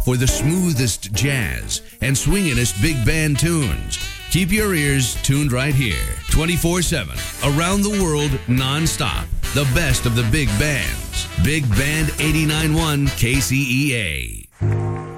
for the smoothest jazz and swinginest big band tunes. Keep your ears tuned right here, 24/7, around the world, nonstop. The best of the big bands. Big Band 89.1 KCEA.